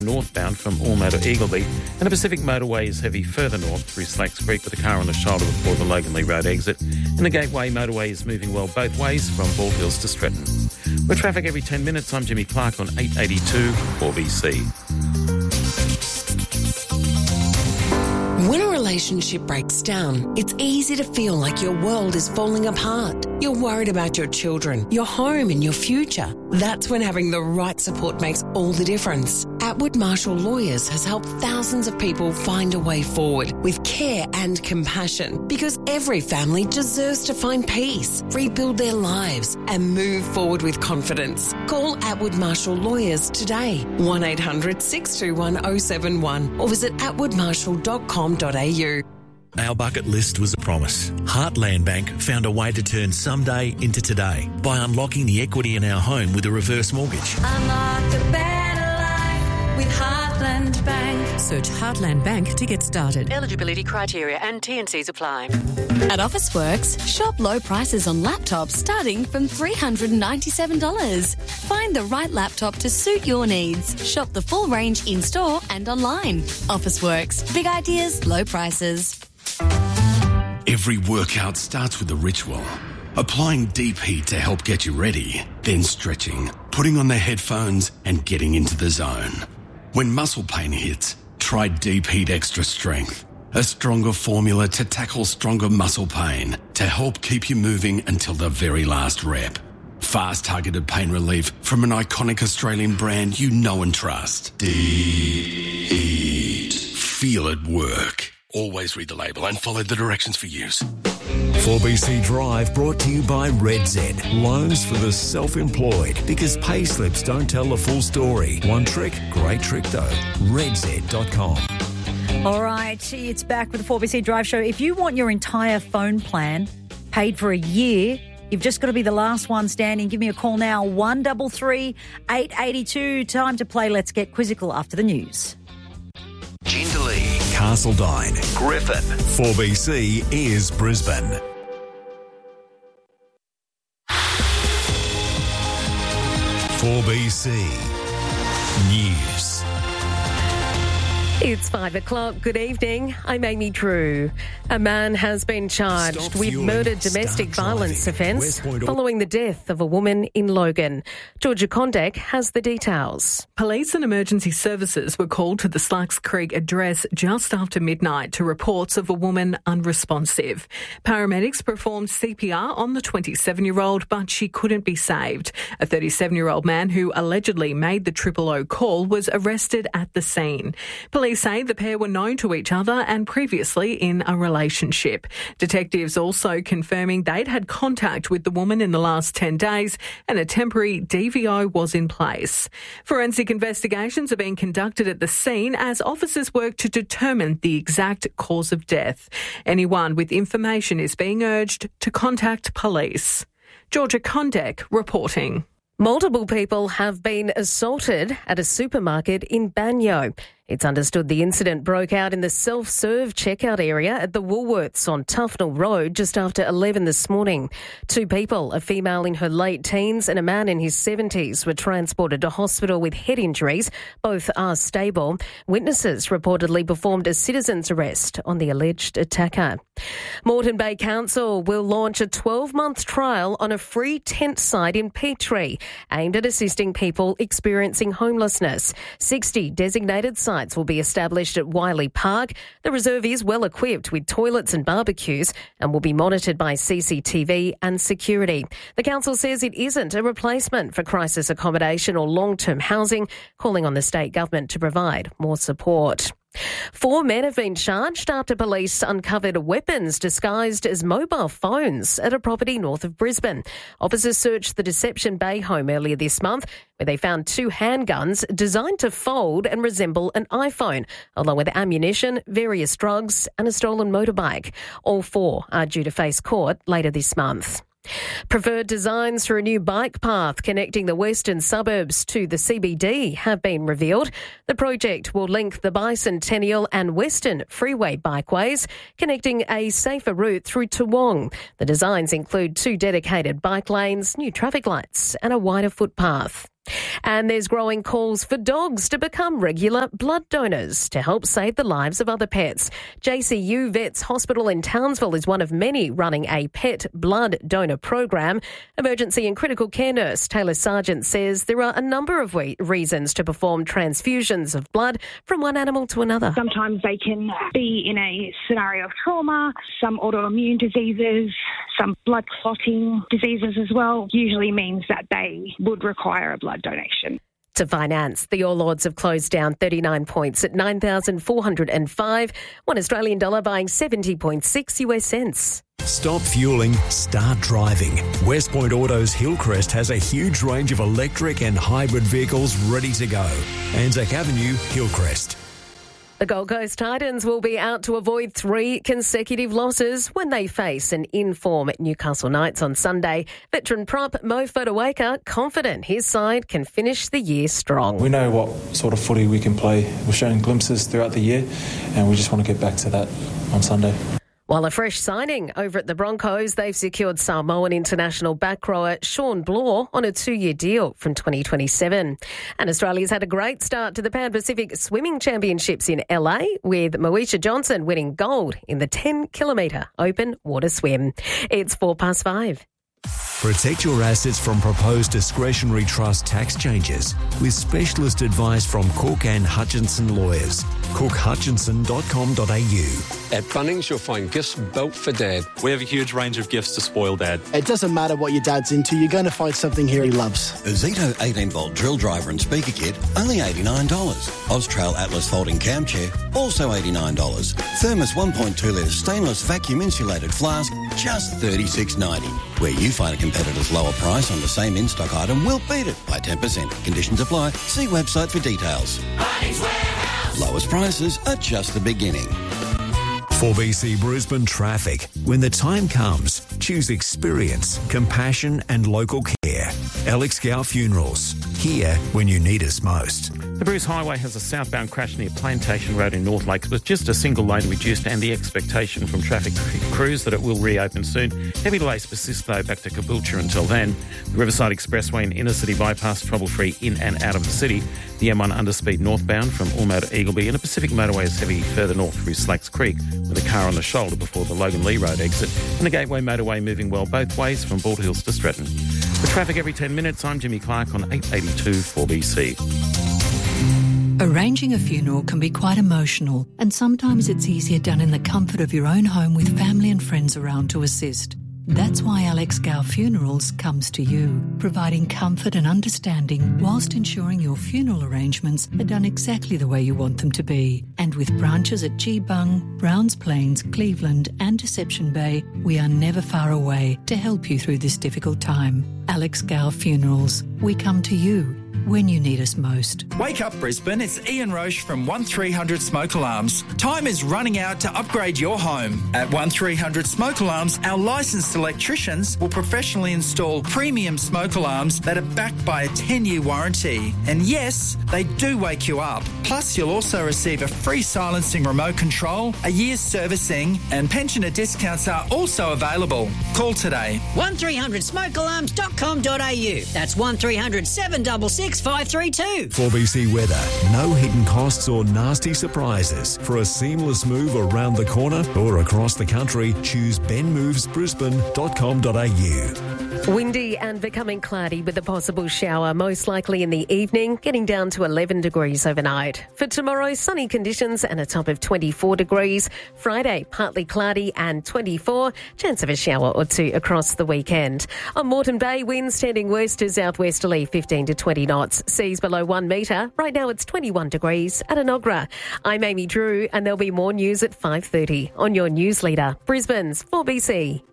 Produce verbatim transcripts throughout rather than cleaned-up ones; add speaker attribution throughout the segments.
Speaker 1: northbound from Ormeau to Eagleby, and the Pacific Motorway is heavy further north through Slacks Creek with a car on the shoulder before the Loganley Road exit, and the Gateway Motorway is moving well both ways from Bald Hills to Stretton. With traffic every ten minutes, I'm Jimmy Clark on eight eighty-two four B C.
Speaker 2: When a relationship breaks down, it's easy to feel like your world is falling apart. You're worried about your children, your home and your future. That's when having the right support makes all the difference. Atwood Marshall Lawyers has helped thousands of people find a way forward with care and compassion, because every family deserves to find peace, rebuild their lives and move forward with confidence. Call Atwood Marshall Lawyers today, one eight hundred six two one oh seven one, or visit atwood marshall dot com dot a u.
Speaker 3: Our bucket list was a promise. Heartland Bank found a way to turn someday into today by unlocking the equity in our home with a reverse mortgage.
Speaker 4: Unlock a better life with Heartland Bank.
Speaker 5: Search Heartland Bank to get started.
Speaker 6: Eligibility criteria and T and Cs apply.
Speaker 7: At Officeworks, shop low prices on laptops starting from three hundred ninety-seven dollars. Find the right laptop to suit your needs. Shop the full range in-store and online. Officeworks. Big ideas, low prices.
Speaker 8: Every workout starts with a ritual. Applying deep heat to help get you ready, then stretching, putting on the headphones and getting into the zone. When muscle pain hits, try Deep Heat Extra Strength, a stronger formula to tackle stronger muscle pain to help keep you moving until the very last rep. Fast targeted pain relief from an iconic Australian brand you know and trust. Deep Heat. Feel it work. Always read the label and follow the directions for use.
Speaker 9: four B C Drive brought to you by Red Z. Loans for the self-employed, because pay slips don't tell the full story. One trick, great trick though. red z dot com.
Speaker 10: All right, it's back with the four B C Drive Show. If you want your entire phone plan paid for a year, you've just got to be the last one standing. Give me a call now, one three three, eight eight two. Time to play Let's Get Quizzical after the news.
Speaker 3: Jindalee,
Speaker 9: Castledine,
Speaker 3: Griffin.
Speaker 9: four B C is Brisbane. four B C News.
Speaker 6: It's five o'clock. Good evening. I'm Amy Drew. A man has been charged
Speaker 9: Stop
Speaker 6: with
Speaker 9: fueling,
Speaker 6: murder domestic
Speaker 9: start
Speaker 6: violence
Speaker 9: driving.
Speaker 6: offence
Speaker 9: West Point-
Speaker 6: following the death of a woman in Logan. Georgia Condek has the details.
Speaker 11: Police and emergency services were called to the Slacks Creek address just after midnight to reports of a woman unresponsive. Paramedics performed C P R on the twenty-seven-year-old, but she couldn't be saved. A thirty-seven-year-old man who allegedly made the triple O call was arrested at the scene. Police say the pair were known to each other and previously in a relationship. Detectives also confirming they'd had contact with the woman in the last ten days and a temporary D V O was in place. Forensic investigations are being conducted at the scene as officers work to determine the exact cause of death. Anyone with information is being urged to contact police. Georgia Condek reporting.
Speaker 6: Multiple people have been assaulted at a supermarket in Banyo. It's understood the incident broke out in the self-serve checkout area at the Woolworths on Tufnell Road just after eleven this morning. Two people, a female in her late teens and a man in his seventies, were transported to hospital with head injuries. Both are stable. Witnesses reportedly performed a citizen's arrest on the alleged attacker. Moreton Bay Council will launch a twelve-month trial on a free tent site in Petrie aimed at assisting people experiencing homelessness. sixty designated sites will be established at Wiley Park. The reserve is well equipped with toilets and barbecues and will be monitored by C C T V and security. The council says it isn't a replacement for crisis accommodation or long-term housing, calling on the state government to provide more support. Four men have been charged after police uncovered weapons disguised as mobile phones at a property north of Brisbane. Officers searched the Deception Bay home earlier this month, where they found two handguns designed to fold and resemble an iPhone, along with ammunition, various drugs and a stolen motorbike. All four are due to face court later this month. Preferred designs for a new bike path connecting the western suburbs to the C B D have been revealed. The project will link the Bicentennial and Western Freeway bikeways, connecting a safer route through Toowong. The designs include two dedicated bike lanes, new traffic lights and a wider footpath. And there's growing calls for dogs to become regular blood donors to help save the lives of other pets. J C U Vets Hospital in Townsville is one of many running a pet blood donor program. Emergency and critical care nurse Taylor Sargent says there are a number of we- reasons to perform transfusions of blood from one animal to another.
Speaker 12: Sometimes they can be in a scenario of trauma, some autoimmune diseases, some blood clotting diseases as well, usually means that they would require a blood donation.
Speaker 6: To finance, the All Ords have closed down thirty-nine points at nine thousand four hundred five, one Australian dollar buying seventy point six US cents.
Speaker 9: Stop fueling, start driving. West Point Autos Hillcrest has a huge range of electric and hybrid vehicles ready to go. Anzac Avenue, Hillcrest.
Speaker 6: The Gold Coast Titans will be out to avoid three consecutive losses when they face an in-form Newcastle Knights on Sunday. Veteran prop Mo Fotuaika confident his side can finish the year strong.
Speaker 13: We know what sort of footy we can play. We've shown glimpses throughout the year and we just want to get back to that on Sunday.
Speaker 6: While a fresh signing over at the Broncos, they've secured Samoan international back rower Sean Bloor on a two-year deal from twenty twenty-seven. And Australia's had a great start to the Pan Pacific Swimming Championships in L A, with Moesha Johnson winning gold in the ten kilometre open water swim. It's four past five.
Speaker 9: Protect your assets from proposed discretionary trust tax changes with specialist advice from Cook and Hutchinson Lawyers. cook hutchinson dot com dot a u.
Speaker 14: At Bunnings, you'll find gifts built for Dad.
Speaker 15: We have a huge range of gifts to spoil Dad.
Speaker 16: It doesn't matter what your dad's into, you're going to find something here he loves.
Speaker 17: A Zito eighteen volt drill driver and speaker kit, only eighty-nine dollars. Austrail Atlas folding cam chair, also eighty-nine dollars. Thermos one point two litre stainless vacuum insulated flask, just thirty-six ninety. Where you find a competitor's lower price on the same in-stock item, we'll beat it by ten percent. Conditions apply. See website for details. Bunnings Warehouse. Lowest prices are just the beginning.
Speaker 9: four B C Brisbane traffic. When the time comes, choose experience, compassion and local care. Alex Gow Funerals. Here when you need us most.
Speaker 1: The Bruce Highway has a southbound crash near Plantation Road in North Lakes with just a single lane reduced and the expectation from traffic crews that it will reopen soon. Heavy delays persist though back to Caboolture until then. The Riverside Expressway and inner city bypass trouble-free in and out of the city. The M one underspeed northbound from Ormeau to Eagleby, and a Pacific Motorway is heavy further north through Slacks Creek with a car on the shoulder before the Logan Lee Road exit, and the Gateway Motorway moving well both ways from Bald Hills to Stretton. For traffic every ten minutes, I'm Jimmy Clark on eight eighty-two four B C.
Speaker 18: Arranging a funeral can be quite emotional, and sometimes it's easier done in the comfort of your own home with family and friends around to assist. That's why Alex Gow Funerals comes to you, providing comfort and understanding whilst ensuring your funeral arrangements are done exactly the way you want them to be. And with branches at Geebung, Browns Plains, Cleveland and Deception Bay, we are never far away to help you through this difficult time. Alex Gow Funerals, we come to you when you need us most.
Speaker 19: Wake up Brisbane, it's Ian Roche from one three hundred Smoke Alarms. Time is running out to upgrade your home. At one three hundred Smoke Alarms, our licensed electricians will professionally install premium smoke alarms that are backed by a ten-year warranty. And yes, they do wake you up. Plus, you'll also receive a free silencing remote control, a year's servicing, and pensioner discounts are also available. Call today.
Speaker 20: one three hundred smoke alarms dot com dot a u. That's one three hundred seven six six five three two.
Speaker 9: four B C weather. No hidden costs or nasty surprises. For a seamless move around the corner or across the country, choose ben moves brisbane dot com dot a u.
Speaker 6: Windy and becoming cloudy with a possible shower, most likely in the evening, getting down to eleven degrees overnight. For tomorrow, sunny conditions and a top of twenty-four degrees. Friday, partly cloudy and twenty-four. Chance of a shower or two across the weekend. On Moreton Bay, winds tending west to southwesterly, fifteen to twenty knots. Seas below one metre. Right now it's twenty-one degrees at Enoggera. I'm Amy Drew, and there'll be more news at five thirty on your news leader, Brisbane's four B C.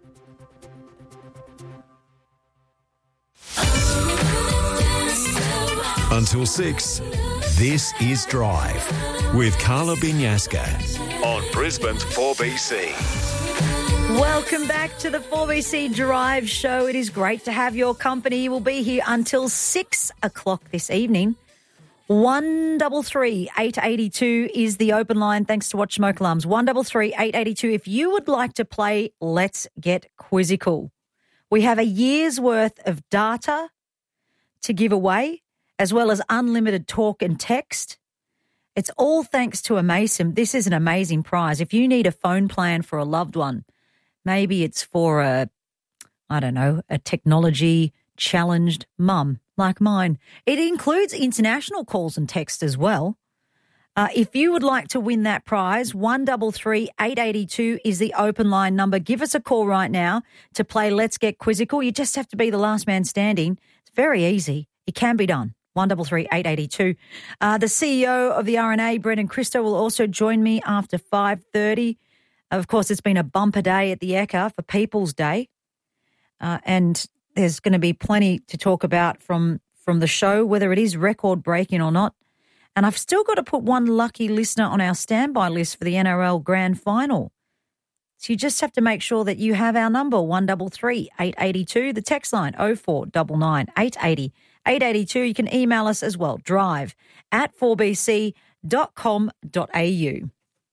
Speaker 9: Until six, this is Drive with Carla Binyaska on Brisbane's four B C.
Speaker 10: Welcome back to the four B C Drive Show. It is great to have your company. We'll be here until six o'clock this evening. one double three eight eight two is the open line. Thanks to Watch Smoke Alarms. one double three eight eight two. If you would like to play Let's Get Quizzical, we have a year's worth of data to give away. as well as unlimited talk and text. It's all thanks to Amaysim. This is an amazing prize. If you need a phone plan for a loved one, maybe it's for a, I don't know, a technology-challenged mum like mine. It includes international calls and text as well. Uh, if you would like to win that prize, one three three, eight eight two is the open line number. Give us a call right now to play Let's Get Quizzical. You just have to be the last man standing. It's very easy. It can be done. one three three, eight eight two. Uh, the C E O of the R N A, Brendan Christo, will also join me after five thirty. Of course, it's been a bumper day at the Ekka for People's Day. Uh, and there's going to be plenty to talk about from, from the show, whether it is record-breaking or not. And I've still got to put one lucky listener on our standby list for the N R L Grand Final. So you just have to make sure that you have our number, one three three, eight eight two, the text line, oh four nine nine, eight eight zero, eight eight two. You can email us as well, drive at four b c dot com dot a u.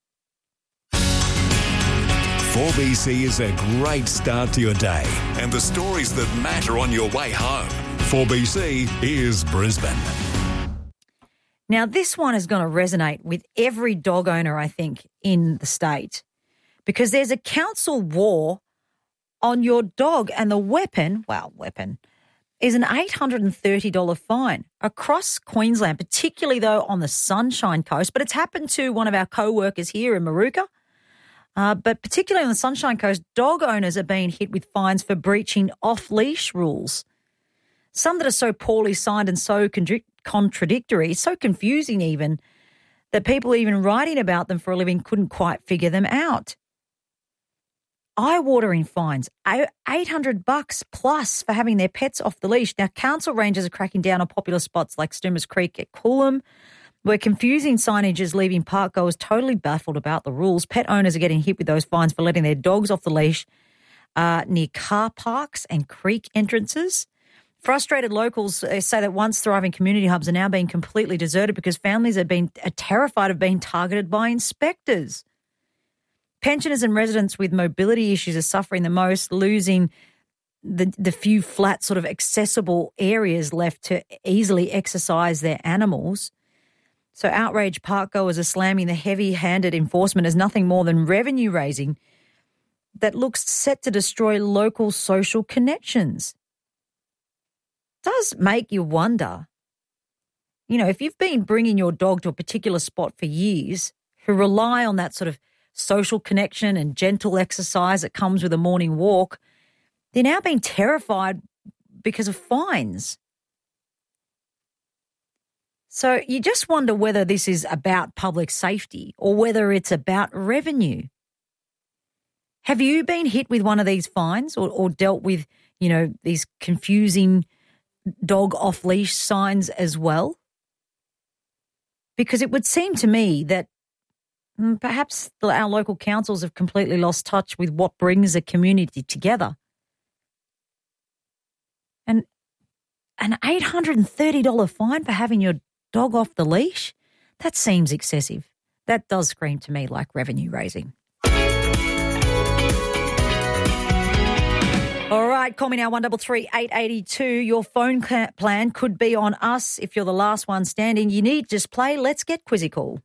Speaker 9: four B C is a great start to your day and the stories that matter on your way home. four B C is Brisbane.
Speaker 10: Now, this one is going to resonate with every dog owner, I think, in the state, because there's a council war on your dog, and the weapon, well, weapon, is an eight hundred thirty dollars fine across Queensland, particularly, though, on the Sunshine Coast. But it's happened to one of our co-workers here in Maruka. Uh, but particularly on the Sunshine Coast, dog owners are being hit with fines for breaching off-leash rules. Some that are so poorly signed and so con- contradictory, so confusing even, that people even writing about them for a living couldn't quite figure them out. Eye-watering fines, eight hundred bucks plus for having their pets off the leash. Now, council rangers are cracking down on popular spots like Stoomas Creek at Coolum, where confusing signage is leaving park goers totally baffled about the rules. Pet owners are getting hit with those fines for letting their dogs off the leash uh, near car parks and creek entrances. Frustrated locals say that once thriving community hubs are now being completely deserted because families have been are terrified of being targeted by inspectors. Pensioners and residents with mobility issues are suffering the most, losing the, the few flat sort of accessible areas left to easily exercise their animals. So outraged parkgoers are slamming the heavy-handed enforcement as nothing more than revenue raising that looks set to destroy local social connections. Does make you wonder, you know, if you've been bringing your dog to a particular spot for years, who rely on that sort of social connection and gentle exercise that comes with a morning walk, they're now being terrified because of fines. So you just wonder whether this is about public safety or whether it's about revenue. Have you been hit with one of these fines or, or dealt with, you know, these confusing dog off-leash signs as well? Because it would seem to me that perhaps our local councils have completely lost touch with what brings a community together. And an eight hundred thirty dollars fine for having your dog off the leash, that seems excessive. That does scream to me like revenue raising. All right, call me now, one three three, eight eight two. Your phone plan could be on us if you're the last one standing. You need just play Let's Get Quizzical.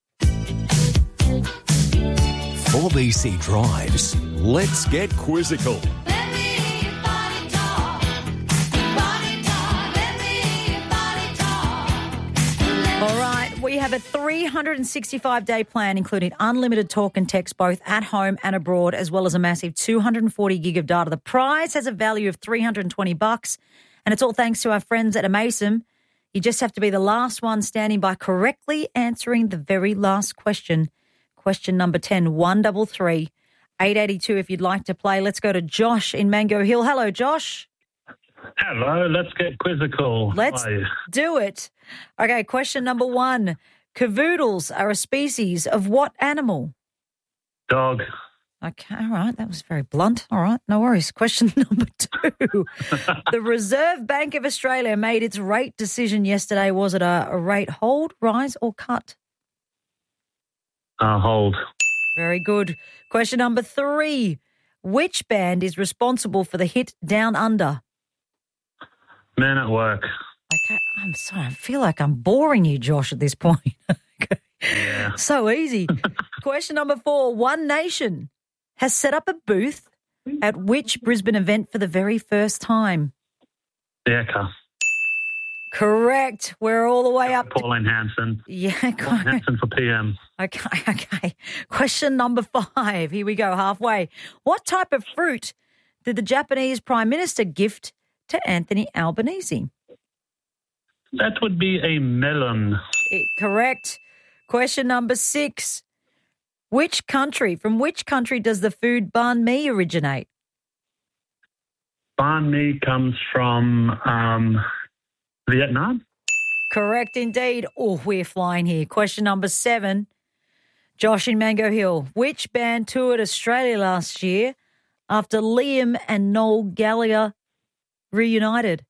Speaker 9: four B C drives Let's Get Quizzical.
Speaker 10: All right, we have a three hundred sixty-five day plan, including unlimited talk and text both at home and abroad, as well as a massive two hundred forty gig of data. The prize has a value of three hundred twenty bucks, and it's all thanks to our friends at Amaysim. You just have to be the last one standing by correctly answering the very last question. Question number ten, one three three, eight eight two if you'd like to play. Let's go to Josh in Mango Hill. Hello, Josh.
Speaker 21: Hello, let's get quizzical.
Speaker 10: Let's
Speaker 21: Hi.
Speaker 10: do it. Okay, question number one. Cavoodles are a species of what animal?
Speaker 21: Dog.
Speaker 10: Okay, all right. That was very blunt. All right, no worries. Question number two. The Reserve Bank of Australia made its rate decision yesterday. Was it a, a rate hold, rise or cut?
Speaker 21: Uh, hold.
Speaker 10: Very good. Question number three. Which band is responsible for the hit Down Under?
Speaker 21: Man at Work.
Speaker 10: Okay, I'm sorry. I feel like I'm boring you, Josh, at this point.
Speaker 21: Yeah.
Speaker 10: So easy. Question number four. One nation has set up a booth at which Brisbane event for the very first time?
Speaker 21: The Ekka.
Speaker 10: Correct. We're all the way up.
Speaker 21: Pauline Hanson.
Speaker 10: Yeah,
Speaker 21: Pauline
Speaker 10: correct.
Speaker 21: Hanson for P M.
Speaker 10: Okay, okay. Question number five. Here we go, halfway. What type of fruit did the Japanese Prime Minister gift to Anthony Albanese?
Speaker 21: That would be a melon.
Speaker 10: It, correct. Question number six. Which country, from which country does the food banh mi originate?
Speaker 21: Banh mi comes from um, Vietnam.
Speaker 10: Correct indeed. Oh, we're flying here. Question number seven. Josh in Mango Hill. Which band toured Australia last year after Liam and Noel Gallagher reunited?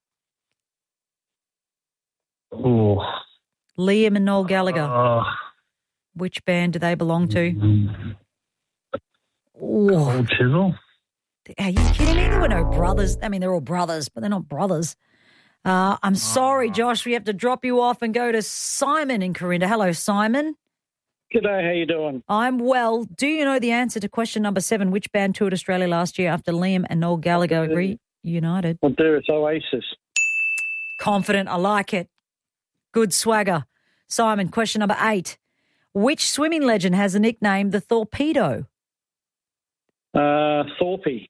Speaker 21: Oh.
Speaker 10: Liam and Noel Gallagher.
Speaker 21: Uh,
Speaker 10: Which band do they belong to?
Speaker 21: Mm-hmm.
Speaker 10: Oh.
Speaker 21: Old Chisel.
Speaker 10: Are you kidding me? There were no brothers. I mean, they're all brothers, but they're not brothers. Uh, I'm sorry, Josh. We have to drop you off and go to Simon in Corinda. Hello, Simon.
Speaker 2: G'day, how you doing?
Speaker 10: I'm well. Do you know the answer to question number seven? Which band toured Australia last year after Liam and Noel Gallagher reunited?
Speaker 2: I do. It's Oasis.
Speaker 10: Confident. I like it. Good swagger. Simon, question number eight. Which swimming legend has the nickname the Torpedo?
Speaker 2: Uh, Thorpe.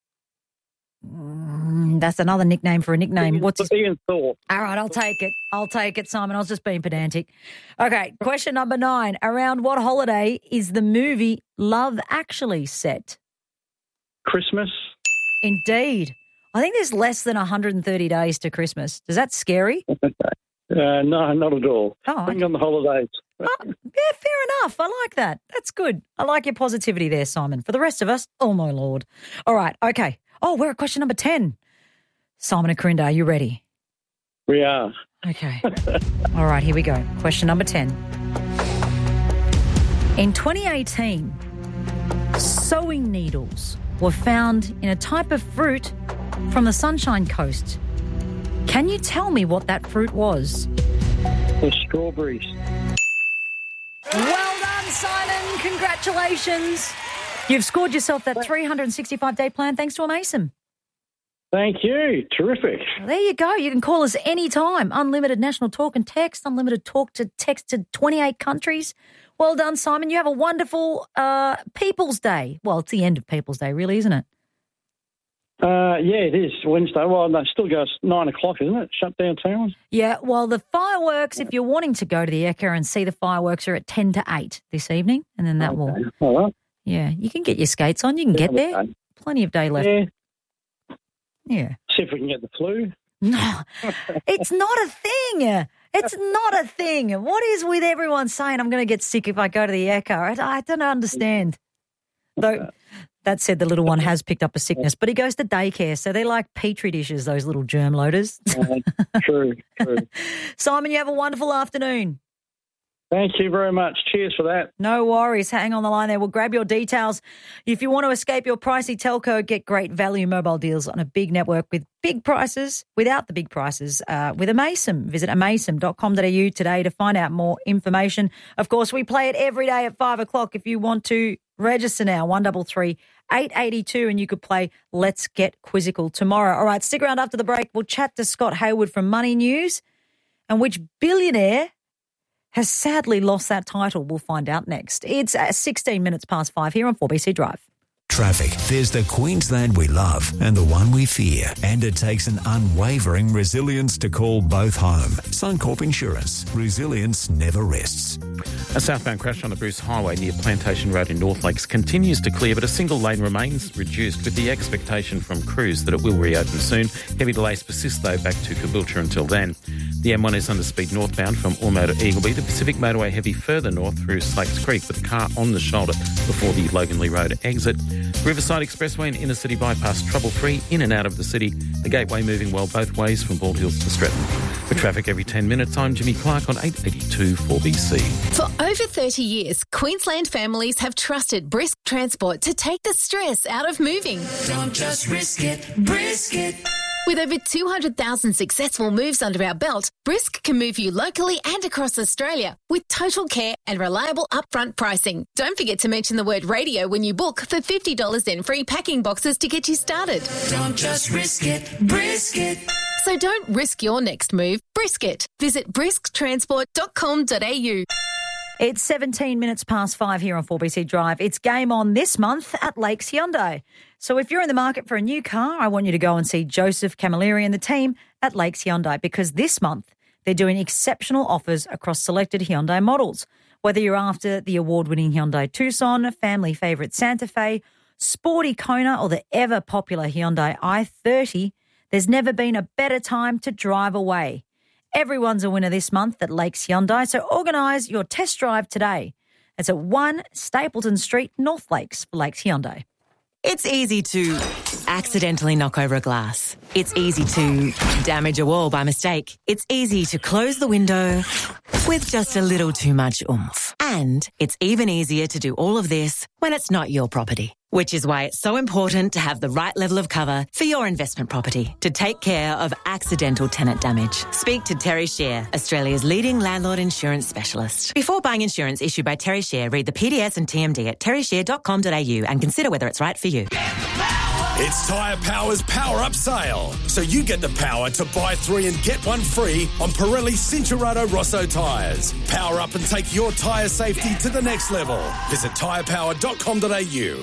Speaker 10: Mm, that's another nickname for a nickname.
Speaker 2: Ian,
Speaker 10: What's his...
Speaker 2: Ian Thorpe.
Speaker 10: All right, I'll take it. I'll take it, Simon. I was just being pedantic. Okay, question number nine. Around what holiday is the movie Love Actually set?
Speaker 2: Christmas.
Speaker 10: Indeed. I think there's less than one hundred thirty days to Christmas. Is that scary?
Speaker 2: Uh, no, not at all.
Speaker 10: Oh,
Speaker 2: Bring
Speaker 10: okay.
Speaker 2: on the holidays.
Speaker 10: Oh, yeah, fair enough. I like that. That's good. I like your positivity there, Simon. For the rest of us, oh, my Lord. All right, okay. Oh, we're at question number ten. Simon and Corinda, are you ready?
Speaker 2: We are.
Speaker 10: Okay. All right, here we go. Question number ten. In twenty eighteen, sewing needles were found in a type of fruit from the Sunshine Coast. Can you tell me what that fruit was?
Speaker 2: The strawberries.
Speaker 10: Well done, Simon. Congratulations. You've scored yourself that three hundred sixty-five day plan thanks to a Mason.
Speaker 2: Thank you. Terrific.
Speaker 10: There you go. You can call us anytime. Unlimited national talk and text. Unlimited talk to text to twenty-eight countries. Well done, Simon. You have a wonderful uh, People's Day. Well, it's the end of People's Day, really, isn't it?
Speaker 2: Uh, yeah, it is Wednesday. Well, no, it still goes nine o'clock, isn't it? Shut down towns.
Speaker 10: Yeah, well, the fireworks, if you're wanting to go to the Ekka and see the fireworks, are at ten to eight this evening, and then that
Speaker 2: Okay.
Speaker 10: will...
Speaker 2: All right.
Speaker 10: Yeah, you can get your skates on. You can get there. Plenty of day left.
Speaker 2: Yeah.
Speaker 10: Yeah.
Speaker 2: See if we can get the flu.
Speaker 10: No, it's not a thing. It's not a thing. What is with everyone saying I'm going to get sick if I go to the Ekka? I, I don't understand. Though, that said, the little one has picked up a sickness, but he goes to daycare, so they're like Petri dishes, those little germ loaders.
Speaker 2: Uh, true, true.
Speaker 10: Simon, you have a wonderful afternoon.
Speaker 2: Thank you very much. Cheers for that.
Speaker 10: No worries. Hang on the line there. We'll grab your details. If you want to escape your pricey telco, get great value mobile deals on a big network with big prices, without the big prices, uh, with Amaysim. Visit amaysim dot com dot a u today to find out more information. Of course, we play it every day at five o'clock. If you want to register now, one double three, eight eighty-two, and you could play Let's Get Quizzical tomorrow. All right, stick around after the break. We'll chat to Scott Hayward from Money News, and which billionaire has sadly lost that title. We'll find out next. It's uh, sixteen minutes past five here on four B C Drive.
Speaker 9: Traffic. There's the Queensland we love and the one we fear. And it takes an unwavering resilience to call both home. Suncorp Insurance. Resilience never rests.
Speaker 1: A southbound crash on the Bruce Highway near Plantation Road in North Lakes continues to clear, but a single lane remains reduced with the expectation from crews that it will reopen soon. Heavy delays persist, though, back to Caboolture until then. The M one is under speed northbound from Ormo to Eagleby. The Pacific Motorway heavy further north through Slakes Creek with a car on the shoulder before the Loganley Road exit. Riverside Expressway and inner city bypass trouble-free in and out of the city. The gateway moving well both ways from Bald Hills to Stretton. For traffic every ten minutes, I'm Jimmy Clark on eight eighty-two four B C.
Speaker 22: For over thirty years, Queensland families have trusted Brisk Transport to take the stress out of moving.
Speaker 4: Don't just risk it, brisk it.
Speaker 22: With over two hundred thousand successful moves under our belt, Brisk can move you locally and across Australia with total care and reliable upfront pricing. Don't forget to mention the word radio when you book for fifty dollars in free packing boxes to get you started.
Speaker 4: Don't just risk it, brisk it.
Speaker 22: So don't risk your next move, brisk it. Visit brisk transport dot com dot a u.
Speaker 10: It's seventeen minutes past five here on four B C Drive. It's game on this month at Lakes Hyundai. So if you're in the market for a new car, I want you to go and see Joseph Camilleri and the team at Lakes Hyundai, because this month they're doing exceptional offers across selected Hyundai models. Whether you're after the award-winning Hyundai Tucson, family favourite Santa Fe, sporty Kona, or the ever-popular Hyundai i thirty, there's never been a better time to drive away. Everyone's a winner this month at Lakes Hyundai, so organise your test drive today. It's at one Stapleton Street, North Lakes, for Lakes Hyundai.
Speaker 5: It's easy to accidentally knock over a glass. It's easy to damage a wall by mistake. It's easy to close the window with just a little too much oomph. And it's even easier to do all of this when it's not your property. Which is why it's so important to have the right level of cover for your investment property to take care of accidental tenant damage. Speak to Terry Share, Australia's leading landlord insurance specialist. Before buying insurance issued by Terry Share, read the P D S and T M D at terry share dot com dot a u and consider whether it's right for you.
Speaker 7: It's Tyre Power's Power Up Sale. So you get the power to buy three and get one free on Pirelli Cincherato Rosso tyres. Power up and take your tyre safety to the next level. Visit tyre power dot com dot a u.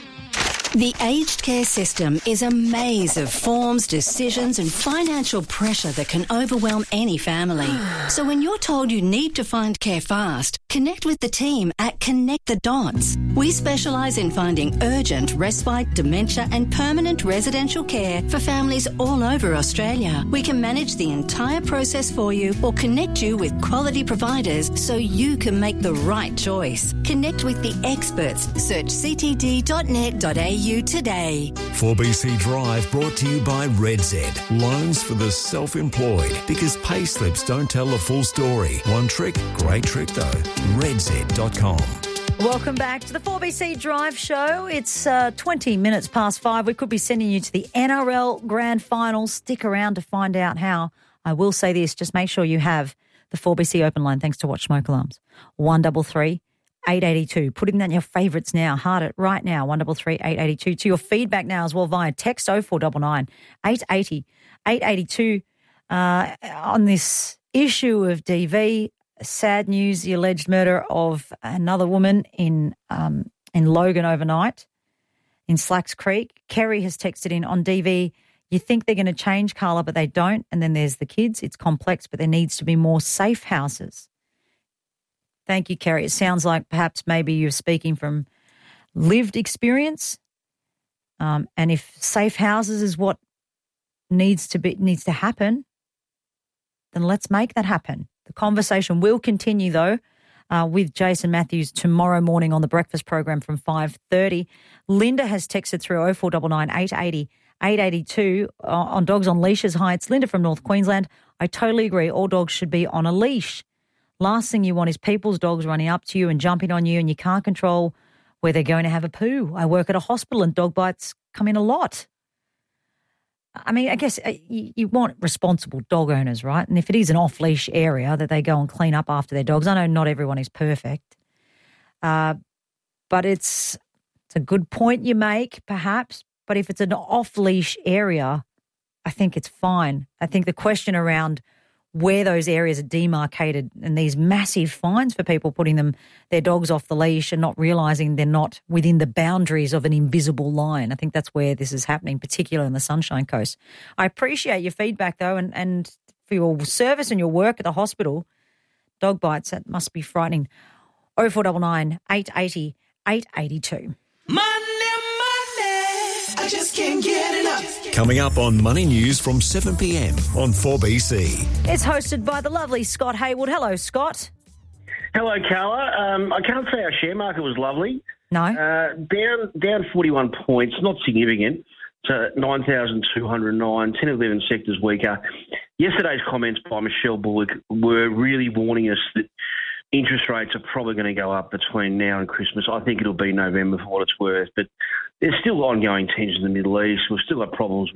Speaker 23: The aged care system is a maze of forms, decisions and financial pressure that can overwhelm any family. So when you're told you need to find care fast, connect with the team at Connect the Dots. We specialise in finding urgent, respite, dementia and permanent residential care for families all over Australia. We can manage the entire process for you or connect you with quality providers so you can make the right choice. Connect with the experts. Search c t d dot net dot a u today.
Speaker 9: four B C Drive brought to you by Red Z. Loans for the self-employed, because pay slips don't tell the full story. One trick, great trick though. red z dot com.
Speaker 10: Welcome back to the four B C Drive Show. It's uh, twenty minutes past five. We could be sending you to the N R L Grand Final. Stick around to find out how. I will say this, just make sure you have the four B C open line, thanks to Watch Smoke Alarms. one three three eight eight two. Putting that in your favourites now. Heart it right now. one three three eight eight two. To your feedback now as well via text oh four nine nine eight eight oh eight eight two uh, on this issue of D V. Sad news, the alleged murder of another woman in um, in Logan overnight in Slacks Creek. Kerry has texted in on D V. You think they're going to change, Carla, but they don't. And then there's the kids. It's complex, but there needs to be more safe houses. Thank you, Kerry. It sounds like perhaps maybe you're speaking from lived experience. Um, and if safe houses is what needs to be needs to happen, then let's make that happen. The conversation will continue, though, uh, with Jason Matthews tomorrow morning on the breakfast program from five thirty. Linda has texted through oh four nine nine eight eight oh eight eight two uh, on Dogs on Leashes. Hi, it's Linda from North Queensland. I totally agree. All dogs should be on a leash. Last thing you want is people's dogs running up to you and jumping on you, and you can't control where they're going to have a poo. I work at a hospital and dog bites come in a lot. I mean, I guess you, you want responsible dog owners, right? And if it is an off-leash area that they go and clean up after their dogs, I know not everyone is perfect, uh, but it's it's a good point you make, perhaps. But if it's an off-leash area, I think it's fine. I think the question around where those areas are demarcated and these massive fines for people putting them their dogs off the leash and not realising they're not within the boundaries of an invisible line. I think that's where this is happening, particularly on the Sunshine Coast. I appreciate your feedback, though, and, and for your service and your work at the hospital. Dog bites, that must be frightening. oh four nine nine eight eight oh eight eight two.
Speaker 4: I just can't get enough.
Speaker 9: Coming up on Money News from seven p m on four B C.
Speaker 10: It's hosted by the lovely Scott Hayward. Hello, Scott.
Speaker 24: Hello, Carla. Um, I can't say our share market was lovely.
Speaker 10: No.
Speaker 24: Uh, down down forty-one points, not significant, to nine thousand two hundred nine, ten of eleven sectors weaker. Yesterday's comments by Michelle Bullock were really warning us that interest rates are probably going to go up between now and Christmas. I think it'll be November for what it's worth, but there's still ongoing tensions in the Middle East. We've still got problems with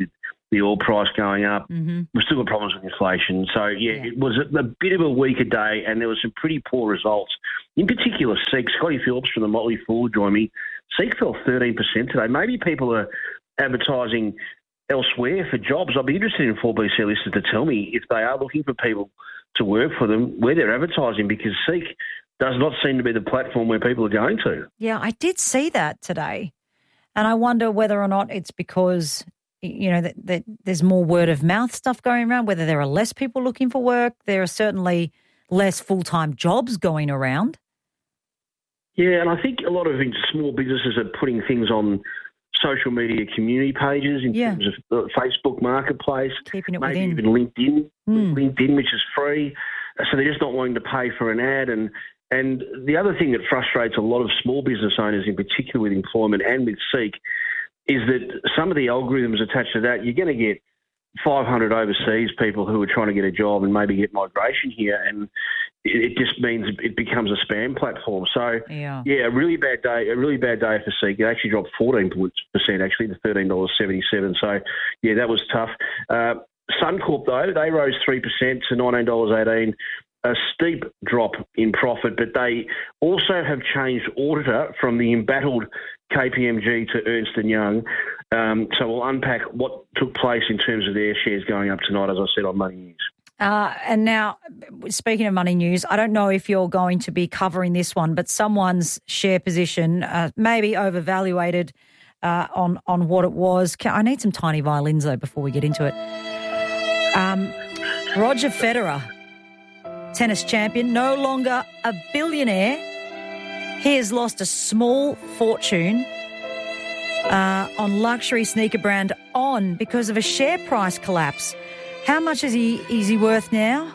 Speaker 24: the oil price going up.
Speaker 10: Mm-hmm.
Speaker 24: We've still got problems with inflation. So, yeah, yeah. it was a, a bit of a weaker day, and there were some pretty poor results. In particular, Seek. Scotty Phillips from the Motley Fool joined me. Seek fell thirteen percent today. Maybe people are advertising elsewhere for jobs. I'd be interested in four B C listeners to tell me if they are looking for people to work for them, where they're advertising, because Seek does not seem to be the platform where people are going to.
Speaker 10: Yeah, I did see that today. And I wonder whether or not it's because, you know, that, that there's more word of mouth stuff going around, whether there are less people looking for work. There are certainly less full-time jobs going around.
Speaker 24: Yeah, and I think a lot of small businesses are putting things on social media community pages in
Speaker 10: yeah.
Speaker 24: terms of the Facebook Marketplace,
Speaker 10: keeping it
Speaker 24: maybe
Speaker 10: within.
Speaker 24: even LinkedIn,
Speaker 10: Mm.
Speaker 24: LinkedIn, which is free. So they're just not wanting to pay for an ad. And and the other thing that frustrates a lot of small business owners, in particular with employment and with Seek, is that some of the algorithms attached to that, you're going to get five hundred overseas people who are trying to get a job and maybe get migration here, and it, it just means it becomes a spam platform. So,
Speaker 10: yeah.
Speaker 24: yeah, a really bad day, a really bad day for Seek. It actually dropped fourteen percent, actually, to thirteen dollars seventy-seven. So, yeah, that was tough. Uh, Suncorp, though, they rose three percent to nineteen dollars eighteen. A steep drop in profit, but they also have changed auditor from the embattled K P M G to Ernst and Young. Um, so we'll unpack what took place in terms of their shares going up tonight, as I said, on Money News.
Speaker 10: Uh, and now, speaking of Money News, I don't know if you're going to be covering this one, but someone's share position uh, maybe overvaluated uh, on, on what it was. Can, I need some tiny violins, though, before we get into it. Um, Roger Federer, tennis champion, no longer a billionaire. He has lost a small fortune uh, on luxury sneaker brand On because of a share price collapse. How much is he is he worth now?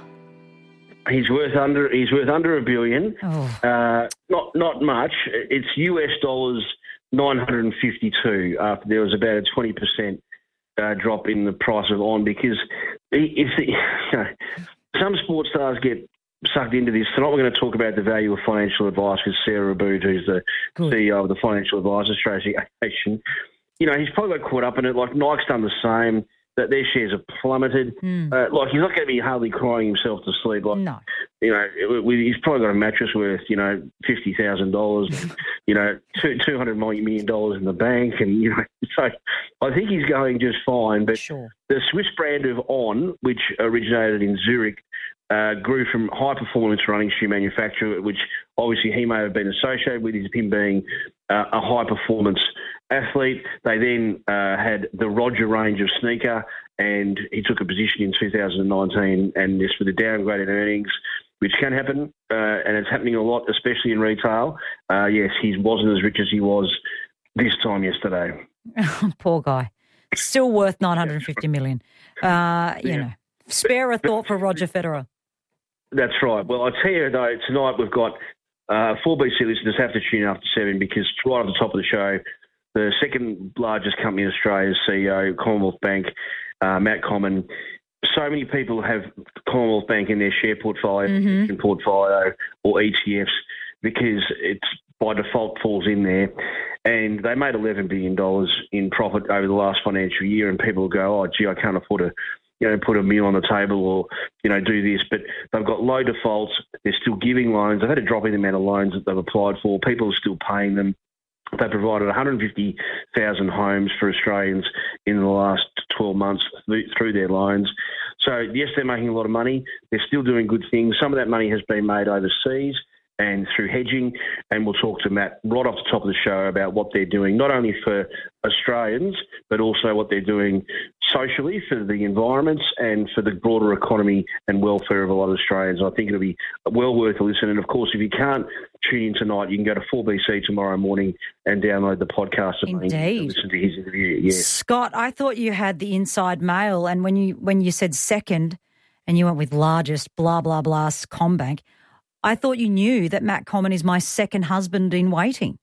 Speaker 24: He's worth under he's worth under a billion.
Speaker 10: Oh.
Speaker 24: Uh, not not much. It's U S dollars nine hundred and fifty two. After there was about a twenty percent uh, drop in the price of On, because if the, you know, some sports stars get sucked into this. Tonight we're going to talk about the value of financial advice with Sarah Abood, who's the Good. C E O of the Financial Advisors Association. You know, he's probably got caught up in it. Like Nike's done the same. That their shares have plummeted.
Speaker 10: Mm.
Speaker 24: Uh, like he's not going to be hardly crying himself to sleep. Like,
Speaker 10: no.
Speaker 24: You know, it, it, he's probably got a mattress worth, you know, fifty thousand dollars. You know, two two hundred million dollars in the bank, and you know, so I think he's going just fine. But
Speaker 10: sure.
Speaker 24: The Swiss brand of On, which originated in Zurich, uh, grew from high performance running shoe manufacturer, which obviously he may have been associated with, him being uh, a high performance athlete. They then uh, had the Roger range of sneaker, and he took a position in two thousand nineteen, and this for the downgraded earnings, which can happen, uh, and it's happening a lot, especially in retail. Uh, yes, he wasn't as rich as he was this time yesterday.
Speaker 10: Poor guy. Still worth nine hundred fifty million dollars. Uh, you yeah. know, spare a thought for Roger Federer.
Speaker 24: That's right. Well, I tell you, though, tonight we've got uh, four B C listeners have to tune in after seven, because right at the top of the show, the second largest company in Australia's C E O, Commonwealth Bank, uh, Matt Comyn. So many people have Commonwealth Bank in their share portfolio, mm-hmm. portfolio or E T Fs, because it's by default falls in there. And they made eleven billion dollars in profit over the last financial year, and people will go, oh, gee, I can't afford to, you know, put a meal on the table or, you know, do this. But they've got low defaults. They're still giving loans. They've had a drop in the amount of loans that they've applied for. People are still paying them. They provided one hundred fifty thousand homes for Australians in the last twelve months through their loans. So, yes, they're making a lot of money. They're still doing good things. Some of that money has been made overseas and through hedging, and we'll talk to Matt right off the top of the show about what they're doing, not only for Australians, but also what they're doing socially for the environments and for the broader economy and welfare of a lot of Australians. I think it'll be well worth a listen. And, of course, if you can't tune in tonight, you can go to four B C tomorrow morning and download the podcast and listen to his interview. Yes.
Speaker 10: Scott, I thought you had the inside mail, and when you when you said second and you went with largest, blah, blah, blah, Combank, I thought you knew that Matt Comyn is my second husband in waiting.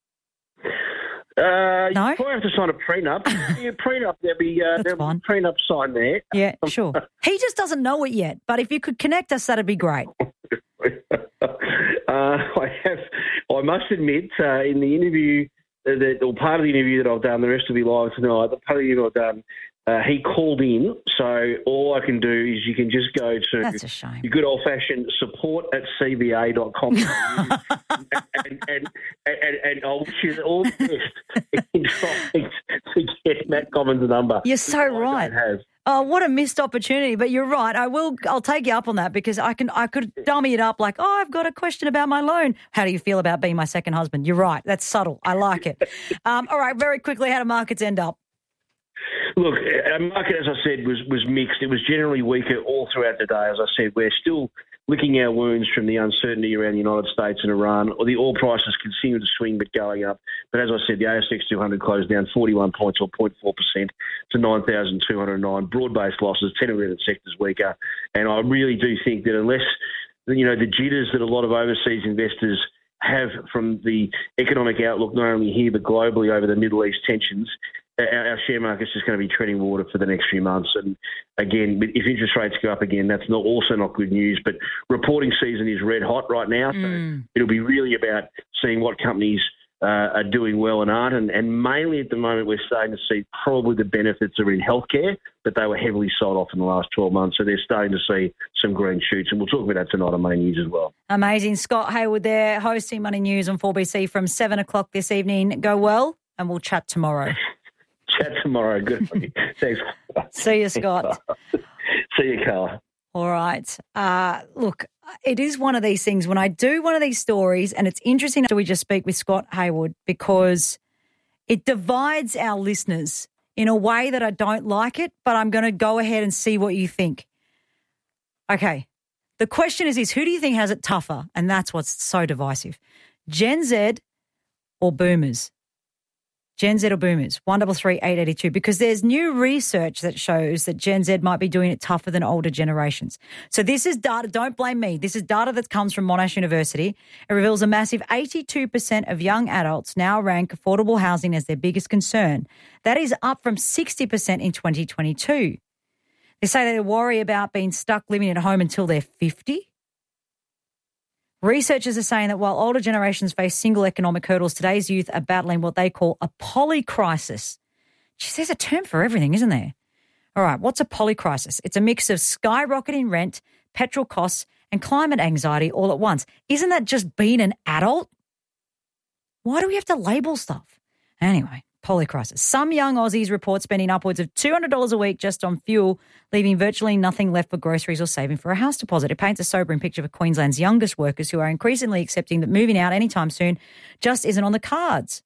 Speaker 24: Uh,
Speaker 10: no?
Speaker 24: You probably have to sign a prenup. Yeah, prenup, there'll be, uh, there'll be a prenup sign there.
Speaker 10: Yeah, sure. He just doesn't know it yet, but if you could connect us, that'd be great.
Speaker 24: uh, I have, I must admit, uh, in the interview, uh, that, or part of the interview that I've done, the rest will be live tonight, the part of the interview I've done, Uh, he called in, so all I can do is you can just go to
Speaker 10: That's a shame.
Speaker 24: your good old-fashioned support at c v a dot com and, and, and, and, and I'll wish you all the best in trying to get Matt Commons' number.
Speaker 10: You're so right.
Speaker 24: Has.
Speaker 10: Oh, what a missed opportunity! But you're right. I will. I'll take you up on that because I can. I could dummy it up like, oh, I've got a question about my loan. How do you feel about being my second husband? You're right. That's subtle. I like it. um, all right. Very quickly, how do markets end up?
Speaker 24: Look, our market, as I said, was, was mixed. It was generally weaker all throughout the day. As I said, we're still licking our wounds from the uncertainty around the United States and Iran. Or the oil prices continue to swing but going up. But as I said, the A S X two hundred closed down forty-one points or zero point four percent to nine thousand two hundred nine. Broad-based losses, ten relevant sectors weaker. And I really do think that unless, you know, the jitters that a lot of overseas investors have from the economic outlook, not only here but globally over the Middle East tensions, our share market's just going to be treading water for the next few months. And again, if interest rates go up again, that's not also not good news. But reporting season is red hot right now. So
Speaker 10: Mm.
Speaker 24: it'll be really about seeing what companies uh, are doing well and aren't. And, and mainly at the moment, we're starting to see probably the benefits are in healthcare, but they were heavily sold off in the last twelve months. So they're starting to see some green shoots. And we'll talk about that tonight on Money News as well.
Speaker 10: Amazing. Scott Hayward there, hosting Money News on four B C from seven o'clock this evening. Go well, and we'll chat tomorrow.
Speaker 24: Chat tomorrow. Good on you. Thanks.
Speaker 10: See you, Scott.
Speaker 24: See you, Carla.
Speaker 10: All right. Uh, look, it is one of these things when I do one of these stories, and it's interesting that we just speak with Scott Hayward because it divides our listeners in a way that I don't like it, but I'm going to go ahead and see what you think. Okay. The question is, is who do you think has it tougher? And that's what's so divisive. Gen Z or boomers? Gen Z or boomers, one three three, eight eight two, because there's new research that shows that Gen Z might be doing it tougher than older generations. So this is data, don't blame me, this is data that comes from Monash University. It reveals a massive eighty-two percent of young adults now rank affordable housing as their biggest concern. That is up from sixty percent in twenty twenty-two. They say they worry about being stuck living at home until they're fifty. Researchers are saying that while older generations face single economic hurdles, today's youth are battling what they call a polycrisis. Geez, there's a term for everything, isn't there? All right, what's a polycrisis? It's a mix of skyrocketing rent, petrol costs, and climate anxiety all at once. Isn't that just being an adult? Why do we have to label stuff? Anyway, polycrisis. Some young Aussies report spending upwards of two hundred dollars a week just on fuel, leaving virtually nothing left for groceries or saving for a house deposit. It paints a sobering picture of Queensland's youngest workers who are increasingly accepting that moving out anytime soon just isn't on the cards.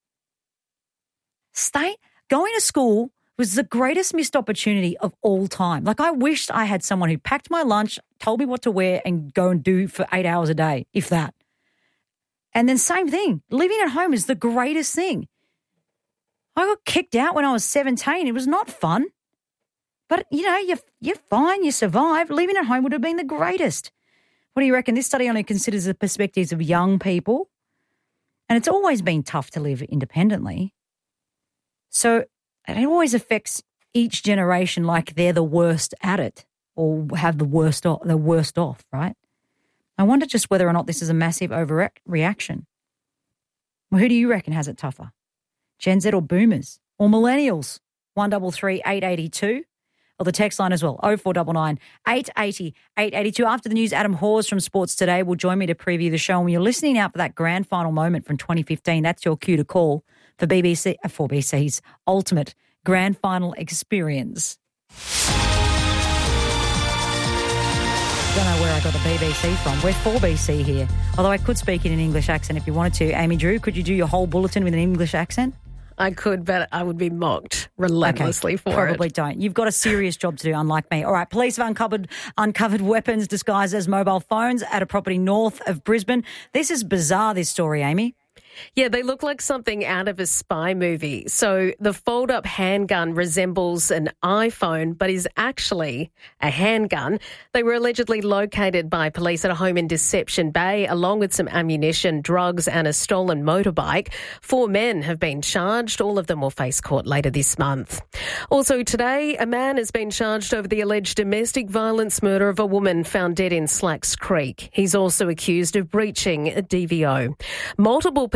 Speaker 10: Stay, going to school was the greatest missed opportunity of all time. Like, I wished I had someone who packed my lunch, told me what to wear and go and do for eight hours a day, if that. And then same thing, living at home is the greatest thing. I got kicked out when I was seventeen. It was not fun. But, you know, you're, you're fine, you survive. Living at home would have been the greatest. What do you reckon? This study only considers the perspectives of young people. And it's always been tough to live independently. So it always affects each generation like they're the worst at it or have the worst off, the worst off, right? I wonder just whether or not this is a massive overreaction. Well, who do you reckon has it tougher? Gen Z or boomers or millennials? one three three, eight eight two or the text line as well, oh four nine nine, eight eight oh, eight eight two. After the news, Adam Hawes from Sports Today will join me to preview the show. And when you're listening out for that grand final moment from twenty fifteen, that's your cue to call for B B C, for B B C's ultimate grand final experience. Don't know where I got the B B C from. We're four B C here. Although I could speak in an English accent if you wanted to. Amy Drew, could you do your whole bulletin with an English accent?
Speaker 6: I could, but I would be mocked relentlessly
Speaker 10: okay,
Speaker 6: for
Speaker 10: probably
Speaker 6: it.
Speaker 10: Probably don't. You've got a serious job to do, unlike me. All right, police have uncovered, uncovered weapons disguised as mobile phones at a property north of Brisbane. This is bizarre, this story, Amy.
Speaker 6: Yeah, they look like something out of a spy movie. So the fold-up handgun resembles an iPhone, but is actually a handgun. They were allegedly located by police at a home in Deception Bay, along with some ammunition, drugs and a stolen motorbike. Four men have been charged. All of them will face court later this month. Also today, a man has been charged over the alleged domestic violence murder of a woman found dead in Slacks Creek. He's also accused of breaching a D V O. Multiple people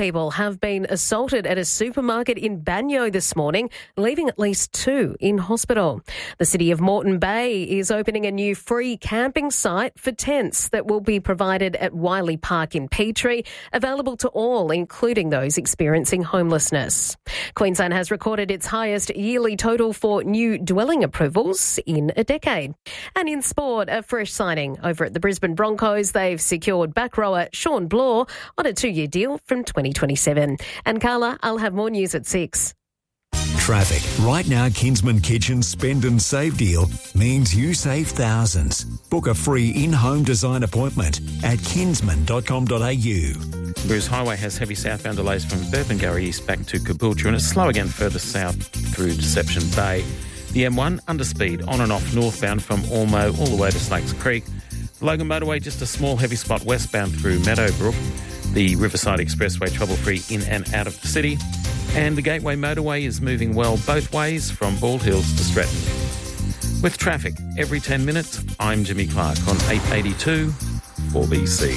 Speaker 6: people have been assaulted at a supermarket in Banyo this morning, leaving at least two in hospital. The city of Moreton Bay is opening a new free camping site for tents that will be provided at Wiley Park in Petrie, available to all, including those experiencing homelessness. Queensland has recorded its highest yearly total for new dwelling approvals in a decade. And in sport, a fresh signing over at the Brisbane Broncos. They've secured back rower Sean Blaw on a two-year deal from twenty twenty-seven. And Carla, I'll have more news at six.
Speaker 9: Traffic. Right now, Kinsman Kitchen's Spend and Save deal means you save thousands. Book a free in-home design appointment at kinsman dot com dot a u.
Speaker 1: Bruce Highway has heavy southbound delays from Burpengary East back to Caboolture, and it's slow again further south through Deception Bay. The M one, underspeed on and off northbound from Ormo all the way to Slakes Creek. The Logan Motorway, just a small heavy spot westbound through Meadowbrook. The Riverside Expressway trouble-free in and out of the city. And the Gateway Motorway is moving well both ways from Bald Hills to Stratton. With traffic every ten minutes, I'm Jimmy Clark on eight eighty-two four B C.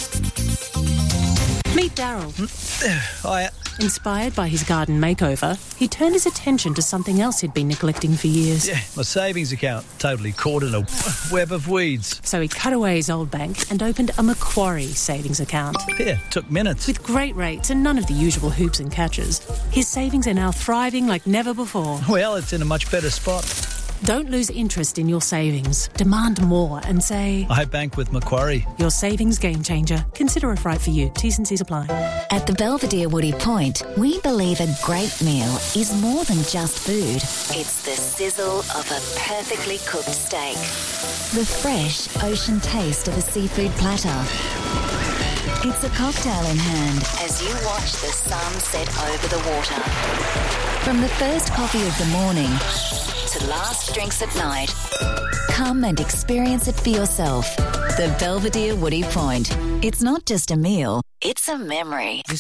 Speaker 3: Meet Daryl.
Speaker 8: Hiya.
Speaker 3: Inspired by his garden makeover, he turned his attention to something else he'd been neglecting for years.
Speaker 8: Yeah, my savings account, totally caught in a web of weeds.
Speaker 3: So he cut away his old bank and opened a Macquarie savings account.
Speaker 8: Yeah, took minutes.
Speaker 3: With great rates and none of the usual hoops and catches, his savings are now thriving like never before.
Speaker 8: Well, it's in a much better spot.
Speaker 3: Don't lose interest in your savings. Demand more and say,
Speaker 8: I bank with Macquarie.
Speaker 3: Your savings game changer. Consider if right for you. T's and C's apply.
Speaker 11: At the Belvedere Woody Point, we believe a great meal is more than just food. It's the sizzle of a perfectly cooked steak. The fresh ocean taste of a seafood platter. It's a cocktail in hand as you watch the sun set over the water. From the first coffee of the morning to last drinks at night, come and experience it for yourself. The Belvedere Woody Point. It's not just a meal, it's a memory.